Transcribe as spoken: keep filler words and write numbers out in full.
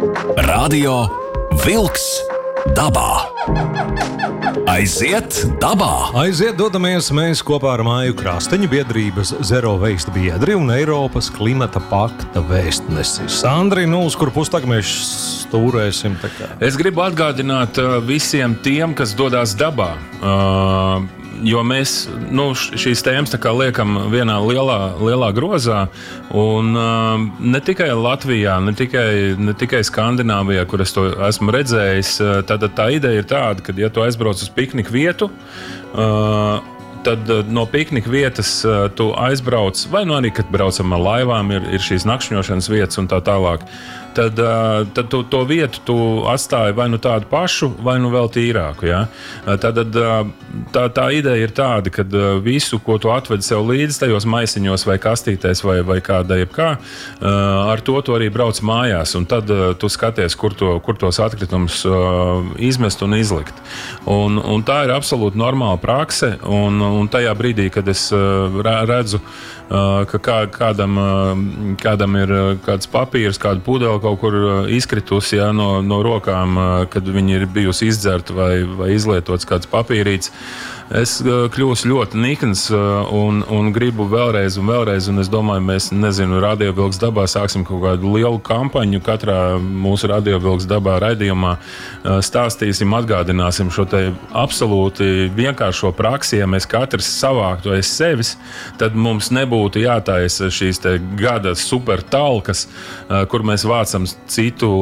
Radio Vilks dabā. Aiziet dabā! Aiziet dodamies mēs kopā ar Māju Krasteņu biedrības Zero Waste biedri un Eiropas klimata pakta vēstnesi Sandri, nu, uz kur pustāk mēs stūrēsim. Es gribu atgādināt visiem tiem, kas dodas dabā, uh, jo mēs nu, šīs tēmas tā kā liekam vienā lielā, lielā grozā, un uh, ne tikai Latvijā, ne tikai, ne tikai Skandināvijā, kur es to esmu redzējis, tad tā ideja ir tāda, ka, ja tu aizbrauc uz pikniku vietu, uh, tad no piknika vietas uh, tu aizbrauc, vai nu arī, kad braucam ar laivām, ir, ir šīs nakšņošanas vietas un tā tālāk. Tad, uh, tad tu, to vietu tu atstāji vai nu tādu pašu, vai nu vēl tīrāku. Ja? Tad, uh, tā, tā ideja ir tāda, ka uh, visu, ko tu atvedi sev līdzi tajos maisiņos vai kastītēs vai, vai kādā jebkā, uh, ar to tu arī brauc mājās. Un tad uh, tu skaties, kur, to, kur tos atkritumus uh, izmest un izlikt. Un, un tā ir absolūti normāla prakse. Un, un tajā brīdī, kad es uh, redzu, uh, ka kā, kādam, uh, kādam ir kāds papīrs, kāda pudele kaut kur izkritusi ja, no, no rokām, kad viņi ir bijusi izdzerti vai, vai izlietots kāds papīrīts. Es kļūstu ļoti nikns un, un gribu vēlreiz un vēlreiz, un es domāju, mēs, nezinu, Radio Vilks dabā sāksim kaut kādu lielu kampaņu katrā mūsu Radio Vilks dabā raidījumā, stāstīsim, atgādināsim šo te absolūti vienkāršo praksi. Ja mēs katrs savāktu aiz sevis, tad mums nebūtu jātaisa šīs te gada super talkas, kur mēs vācam citu